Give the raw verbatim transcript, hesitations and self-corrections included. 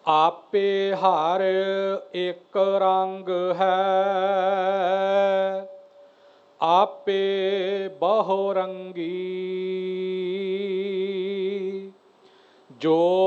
आपे हर एक रंग है, आपे बहु रंगी। जो